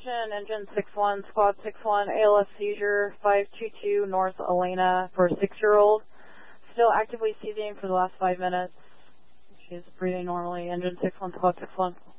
attention, engine 61, squad 61, ALS seizure 522 North Elena for a 6-year-old. Still actively seizing for the last 5 minutes. She's breathing normally. Engine 61, squad 61.